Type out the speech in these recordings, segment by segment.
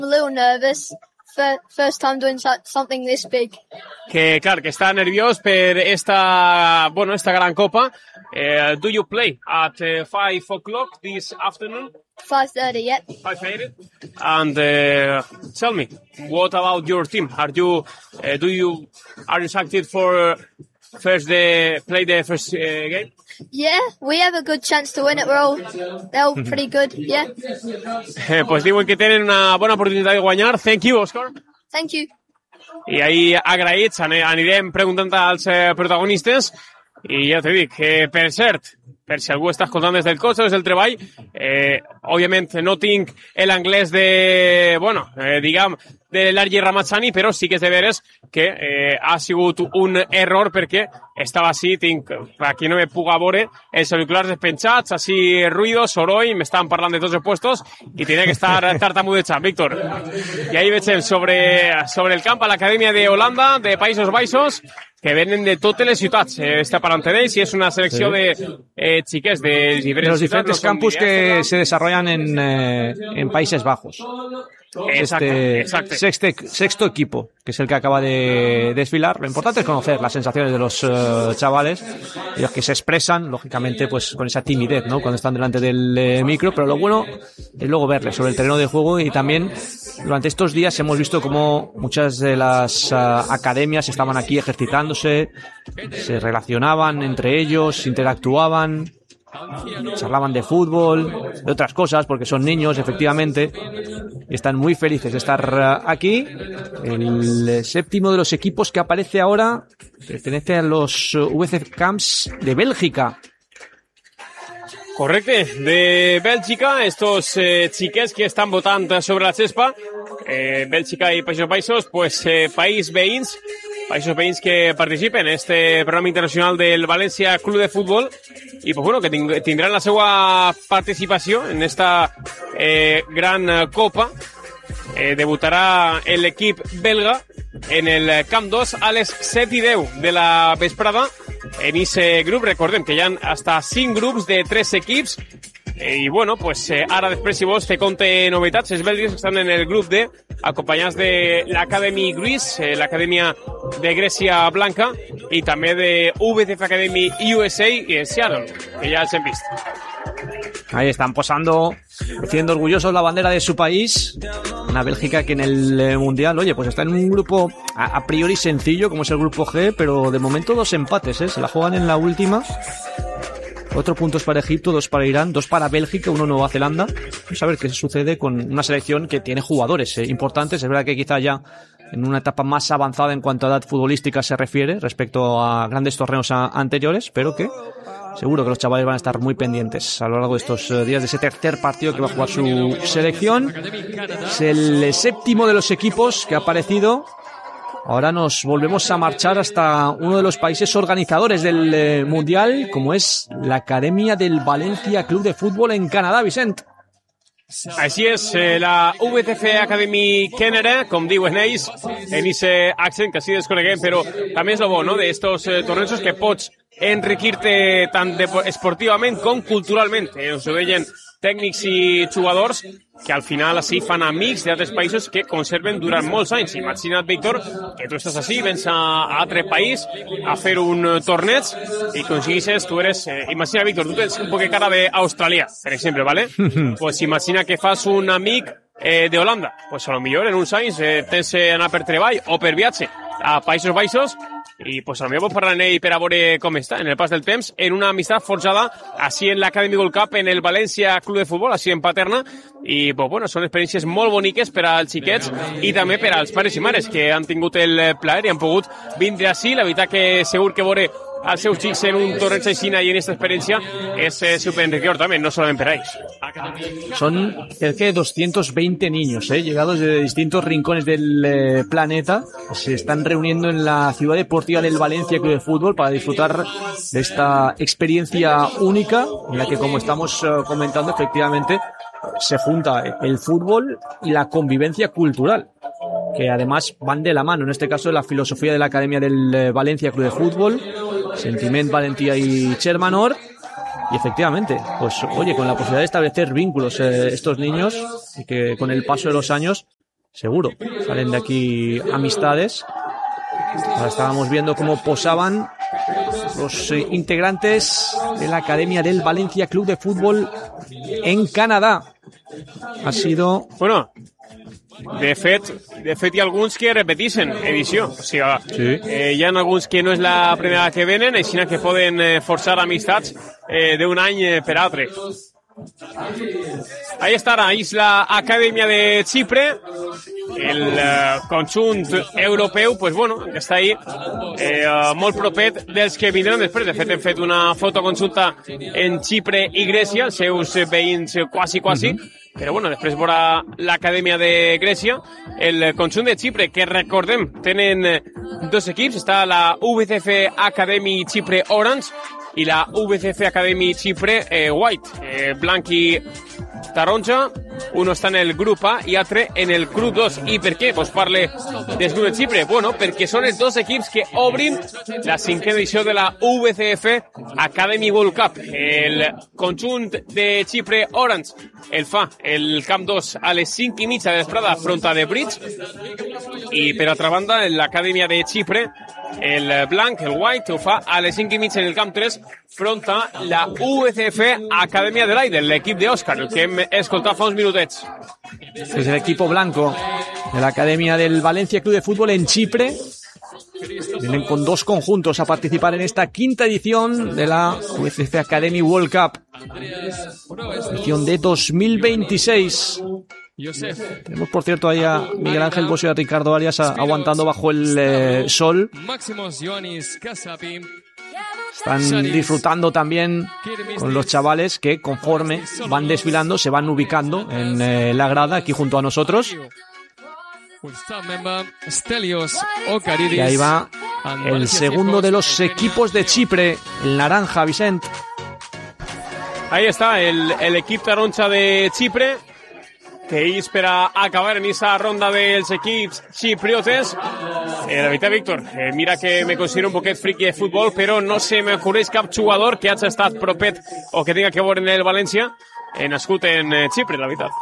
a little nervous. First time doing something this big. Que, clar, que està nerviós per esta gran copa. Do you play at 5 o'clock this afternoon? 5:30, yep. 5:30. And tell me, what about your team? Are you excited for play the first game? Yeah, we have a good chance to win it. They're all pretty good, yeah. Pues diuen que tenen una bona oportunitat de guanyar. Thank you, Òscar. Thank you. I ahí agraïts anirem preguntant als protagonistes i ja t'he dit que, per cert, per si algú està escoltant des del cotxe o des del treball, òbviament no tinc l'anglès de l'Argi Ramazzani, però sí que és de veres que ha sigut un error perquè estava així, aquí no me puga veure els auriculars despenjats, així ruido, soroll, m'estaven parlant de tots els puestos i tenia que estar tartamudejant. Víctor, i ahí veiem sobre el camp a l'Acadèmia d'Holanda, de Països Baixos, que venen de totes les ciutats. Està parlant d'ells i és una selecció de xiquets de los diferentes campus que se desarrollan en Países Bajos. Exacto. Sexto equipo, que es el que acaba de desfilar. Lo importante es conocer las sensaciones de los chavales, y los que se expresan, lógicamente, pues con esa timidez, ¿no? Cuando están delante del micro, pero lo bueno es luego verles sobre el terreno de juego. Y también durante estos días hemos visto cómo muchas de las academias estaban aquí ejercitándose, se relacionaban entre ellos, interactuaban, charlaban de fútbol, de otras cosas, porque son niños, efectivamente, y están muy felices de estar aquí. El séptimo de los equipos que aparece ahora pertenece a los VC Camps de Bèlgica. Correcte, de Bèlgica, estos xiquets que estan votant sobre la xespa, Bèlgica i Països Baixos, pues països veïns que participen en este programa internacional del València Club de Futbol i pues bueno, que tindran la seva participació en esta gran copa. Debutarà l'equip belga en el Camp 2 a les 7:10 de la vesprada. En ese grup, recordem que hi ha hasta 5 grups de 3 equips. I bueno, pues ara després, si vols, te conte novetats. Els belgues estan en el grup D, acompanyats de l'Academy Greece, l'Acadèmia de Grècia Blanca, i també de VCF Academy USA i Seattle, que ja els hem vist. Ahí están posando, luciendo orgullosos la bandera de su país. Una Bélgica que en el Mundial, oye, pues está en un grupo a priori sencillo, como es el grupo G, pero de momento 2 empates, se la juegan en la última. 4 puntos para Egipto, 2 para Irán, 2 para Bélgica, 1 Nueva Zelanda. Vamos a ver qué sucede con una selección que tiene jugadores importantes. Es verdad que quizá ya en una etapa más avanzada en cuanto a edad futbolística se refiere respecto a grandes torneos anteriores, pero que seguro que los chavales van a estar muy pendientes a lo largo de estos días de ese tercer partido que va a jugar su selección. Es el séptimo de los equipos que ha aparecido. Ahora nos volvemos a marchar hasta uno de los países organizadores del Mundial, como es la Academia del Valencia Club de Fútbol en Canadá, Vicent. Així és, la VTF Academy Canada, com diuen ells, en ese accent que sí desconeguem, però també és el bo, no?, d'estos tornejos que pots enriquir-te tant esportivament com culturalment. Ens ho deien tècnics i jugadors que al final així fan amics d'altres països que conserven durant molts anys. Imagina't, Víctor, que tu estàs així, vens a altre país a fer un torneig i aconseguixes, tu eres... imagina, Víctor, tu tens un poc de cara d'Austràlia, per exemple, ¿vale? Pues imagina que fas un amic de Holanda. Pues a lo millor en uns anys tens anar per treball o per viatge a Països Baixos i pues a lo millor pots parlar amb ell per a veure com està en el pas del temps, en una amistat forjada així en l'Academy Gold Cup en el València Club de Futbol, així en Paterna, i pues bueno, són experiències molt boniques per als xiquets i també per als pares i mares que han tingut el plaer i han pogut vindre així. La veritat que segur que veure als seus xics en un torneig així i en aquesta experiència és superenriquidor també, no solament per a ells. Son cerca de 220 niños, llegados de distintos rincones del planeta. Se están reuniendo en la ciudad deportiva del Valencia Club de Fútbol para disfrutar de esta experiencia única en la que, como estamos comentando, efectivamente se junta el fútbol y la convivencia cultural, que además van de la mano. En este caso, la filosofía de la Academia del Valencia Club de Fútbol, Sentiment, Valentía y Chermanor. Y efectivamente, pues oye, con la posibilidad de establecer vínculos estos niños, y que con el paso de los años seguro salen de aquí amistades. Ahora estábamos viendo cómo posaban los integrantes de la Academia del Valencia Club de Fútbol en Canadà. Ha sido... Bueno, de fet hi ha alguns que repeteixen edició. O sigui, sí. Hi ha alguns que no és la primera que venen, així que poden forçar amistats d'un any per altre. Ahí estarà, és l'Acadèmia de Xipre, el conjunt europeu, pues bueno, que està ahí molt propet dels que vindran després. De fet, hem fet una foto consulta en Xipre i Grècia, els seus veïns quasi, però bueno, després veurà l'Acadèmia de Grècia. El conjunt de Xipre, que recordem, tenen dos equips, està la VCF Academy Xipre Orange i la VCF Academy Xipre White, blanc i taronja. Uno està en el grup A i altre en el grup 2. I per què? Pues parle del grup de Xipre. Bueno, perquè són els dos equips que obrin la 5a edició de la VCF Academy World Cup. El conjunt de Xipre Orange el fa el camp 2 a les 5:30 de vesprada front a The Bridge. I per altra banda, l'Acadèmia de Xipre, el blanc, el white, ho fa a les 5:30 en el camp 3 front a la VCF Acadèmia de l'Aide, l'equip d'Òscar, el que hem escoltat fa uns minutets. Es el equipo blanco de la Academia del Valencia Club de Fútbol en Chipre. Vienen con dos conjuntos a participar en esta 5ª edición de la VCF Academy World Cup. Edición de 2026. Tenemos, por cierto, ahí a Miguel Ángel Bosio y a Ricardo Arias aguantando bajo el sol. Están disfrutando también con los chavales que, conforme van desfilando, se van ubicando en la grada aquí junto a nosotros. Y ahí va el segundo de los equipos de Chipre, el naranja, Vicent. Ahí está el equip taronja de Chipre, que ells per a acabar en aquesta ronda dels equips xipriotes. La veritat, Víctor, mira que me considero un poquet friqui de futbol, però no se m'acudeix cap jugador que hagi estat propet o que tinga que veure en el València nascut en Xipre, la veritat.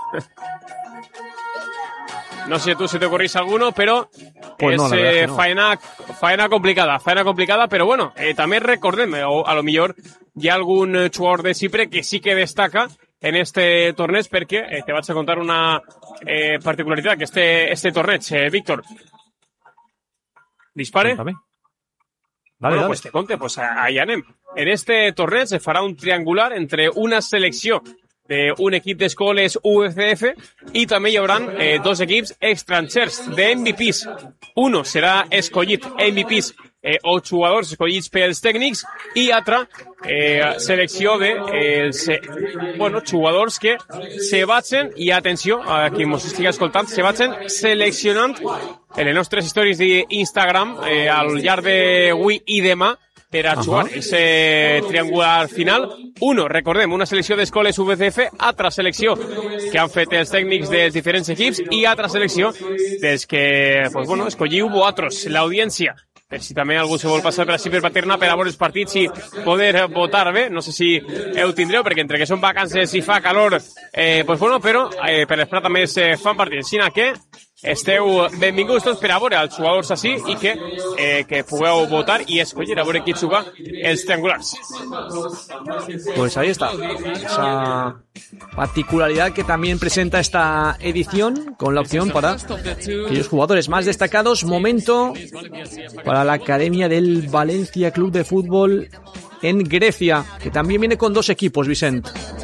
No sé si tu se te corrís alguno, però pues no, és no. faena complicada, però bueno, també recordem, o a lo millor hi ha algun jugador de Xipre que sí que destaca en este torneig, perquè te vaig a contar una particularitat que este torneig, Víctor. Dispare? Dale. Pues te conte, pues ahí anem. En este torneig se farà un triangular entre una selecció d'un equip d'escoles UFCF i també hi haurà dos equips estrangers de MVPs. Uno serà escollit MVPs o jugadors escollits pels tècnics i altra selecció de jugadors que se vagin, i atenció a qui ens estigui escoltant, se vagin seleccionant en les nostres stories d'Instagram al llarg d'avui i demà per a jugar aquest triangular final. Uno, recordem, una selecció d'escoles VCF, altra selecció que han fet els tècnics dels diferents equips i altra selecció dels que, escolliu vosaltres, l'audiència. Per si també algú se vol passar per així per Paterna per a veure els partits i poder votar bé. No sé si ho tindreu, perquè entre que són vacances i fa calor, però per l'esperar també es fan partits. Així que esteu benvinguts tots per a veure els jugadors així i que pugueu votar i escollir a veure qui juga els triangulars. Pues ahí está, esa particularidad que también presenta esta edición, con la opción para aquellos jugadores más destacados. Momento para la Academia del Valencia Club de Fútbol en Grecia, que también viene con dos equipos, Vicent.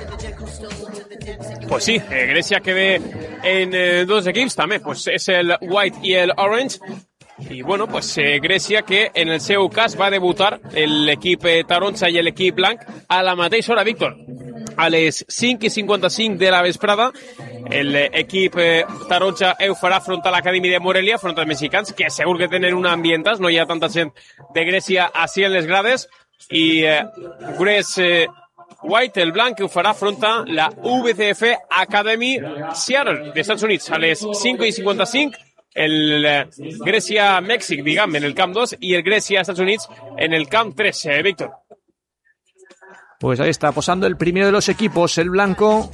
Pues sí, Grecia que ve en dos equips també, pues és el White i el Orange. I bueno, pues Grècia que en el seu cas va debutar l'equip taronja i l'equip blanc a la mateixa hora, Víctor. A les 5:55 de la vesprada, l'equip taronja ho farà front a l'Acadèmia de Morelia, front als mexicans, que segur que tenen un ambientàs, no hi ha tanta gent de Grècia així en les grades, i White, el blanc, ho farà front a la VCF Academy Seattle dels Estats Units a les 5:55. El Grècia-Mèxic, diguem, en el camp 2 i el Grècia-Estats Units en el camp 3, Víctor. Pues ahí está, posando el primero de los equipos, el blanco,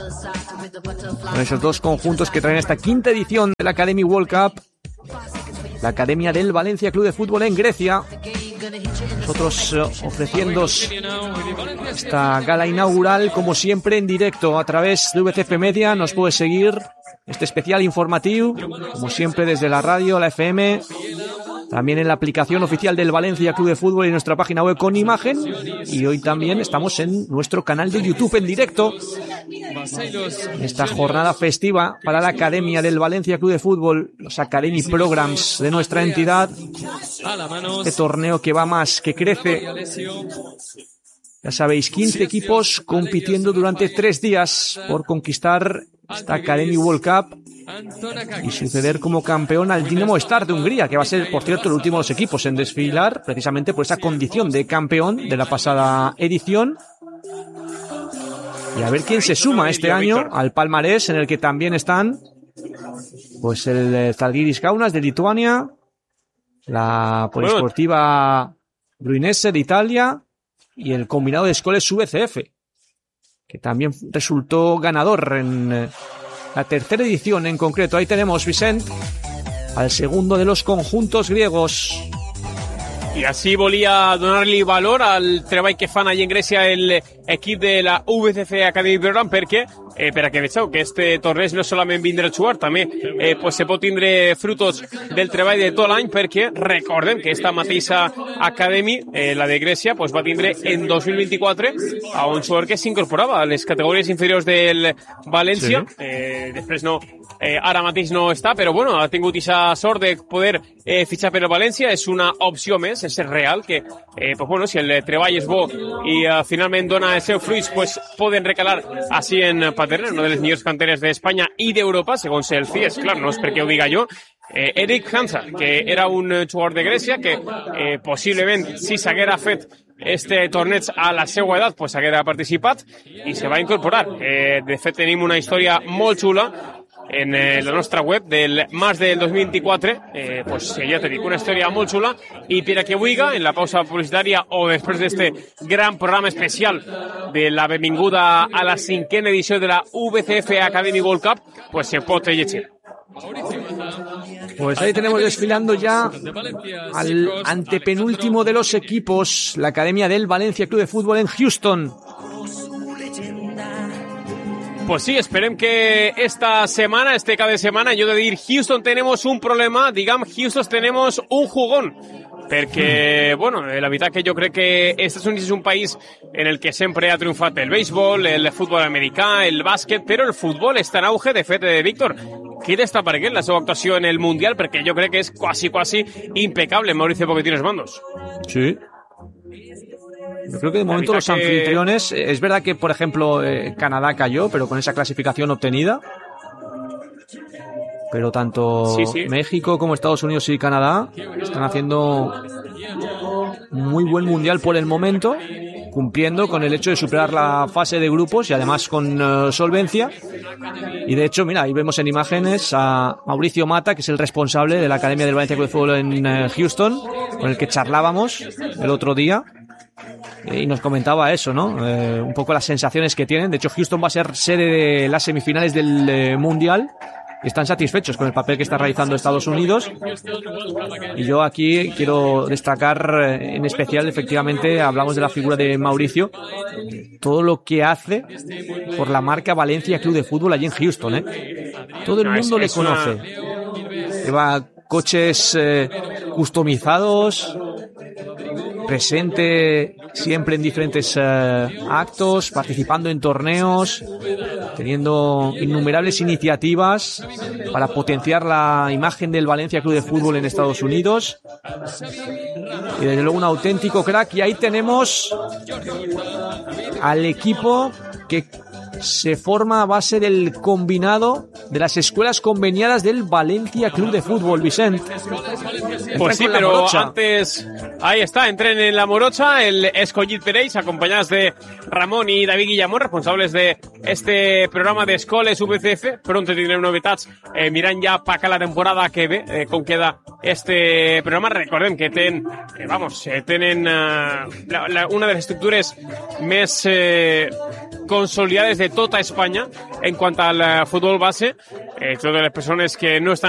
con esos dos conjuntos que traen esta quinta edición de la Academy World Cup, la Academia del Valencia Club de Fútbol en Grecia. Nosotros ofreciéndoos esta gala inaugural, como siempre, en directo a través de VCF Media. Nos puedes seguir este especial informativo, como siempre, desde la radio, la FM, también en la aplicación oficial del Valencia Club de Fútbol y nuestra página web con imagen. Y hoy también estamos en nuestro canal de YouTube en directo, en esta jornada festiva para la Academia del Valencia Club de Fútbol, los Academy Programs de nuestra entidad. Este torneo que va más, que crece. Ya sabéis, 15 equipos compitiendo durante 3 días por conquistar esta Academy World Cup y suceder como campeón al Dinamo Star de Hungría, que va a ser, por cierto, el último de los equipos en desfilar, precisamente por esa condición de campeón de la pasada edición. Y a ver quién se suma este año al palmarés, en el que también están pues el Zalgiris Kaunas de Lituania, la Polisportiva Bruinese de Italia y el combinado de Escoles VCF, que también resultó ganador en la tercera edición en concreto. Ahí tenemos, Vicent, al segundo de los conjuntos griegos. I així volia donar-li valor al treball que fan allà en Grècia l'equip de la VCF Academy Program, perquè per a que vegeu que este torneig no solament vindrà a jugar, també pues se pot tindre frutos del treball de tot l'any, perquè recordem que esta mateixa Academy, la de Grècia, pues va tindre en 2024 a un jugador que s'incorporava a les categories inferiors del València. Sí. Després no, ara mateix no està, però bueno, ha tingut aquesta sort de poder fitxar per el València. És una opció més, és real que pues bueno, si el treball és bo i finalment dona els seus fruits, pues poden recalar així en Paterna, una de les millors canteres d'Espanya i d'Europa, segons el CIES. Clar, no és perquè ho diga jo. Eric Hansa, que era un jugador de Grècia que possiblement, si s'haguera fet este torneig a la seva edat, pues haguera participat i se va incorporar. De fet, tenim una història molt xula en la nostra web del març del 2024, pues ja te dic, una història molt xula, i per a que vulga, en la pausa publicitària o després d'este gran programa especial de la benvinguda a la 5ª edició de la VCF Academy World Cup, pues se pot llegir. Pues ahí tenemos desfilando ya al antepenúltimo de los equipos, la Academia del Valencia Club de Fútbol en Houston. Pues sí, esperem que esta semana, este cap de setmana, jo he de dir, Houston tenemos un problema, diguem, Houston tenemos un jugón, perquè, bueno, la veritat que jo crec que Estats Units és un país en el que sempre ha triomfat el béisbol, el futbol americà, el bàsquet, però el futbol està en auge. De fet, Víctor, qui destaca per què la seva actuació en el Mundial? Perquè jo crec que és quasi impecable, Mauricio Pochettino Bandos. Sí. Yo creo que de momento los anfitriones, es verdad que, por ejemplo, Canadá cayó, pero con esa clasificación obtenida. Pero tanto México como Estados Unidos y Canadá están haciendo muy buen mundial por el momento, cumpliendo con el hecho de superar la fase de grupos y además con solvencia. Y de hecho, mira, ahí vemos en imágenes a Mauricio Mata, que es el responsable de la Academia del Valencia Club de Fútbol en Houston, con el que charlábamos el otro día. Y nos comentaba eso, ¿no? Un poco las sensaciones que tienen. De hecho, Houston va a ser sede de las semifinales del Mundial. Y están satisfechos con el papel que está realizando Estados Unidos. Y yo aquí quiero destacar en especial, efectivamente, hablamos de la figura de Mauricio, todo lo que hace por la marca Valencia Club de Fútbol allí en Houston, ¿eh? Todo el mundo le conoce. Lleva coches customizados, presente siempre en diferentes actos, participando en torneos, teniendo innumerables iniciativas para potenciar la imagen del Valencia Club de Fútbol en Estados Unidos. Y desde luego un auténtico crack. Y ahí tenemos al equipo que se forma a base del combinado de las escuelas conveniadas del Valencia Club de Fútbol, Vicent. Pues sí, pero antes, ahí está, entren en la Morocha, el Escollit Pereis, acompañados de Ramón y David Guillamón, responsables de este programa de Escoles VCF. Pronto tindrem novetats, mirant ja pa la temporada que ve, com queda este programa. Recordem que tenen una de les estructures més consolidades de tota Espanya en quant al futbol base. Totes les persones que no estan